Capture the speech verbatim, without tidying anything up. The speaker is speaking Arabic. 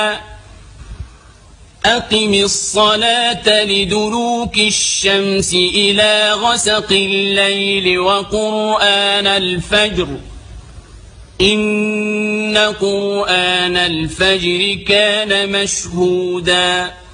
أقم الصلاة لدلوك الشمس إلى غسق الليل وقرآن الفجر إن قرآن الفجر كان مشهودا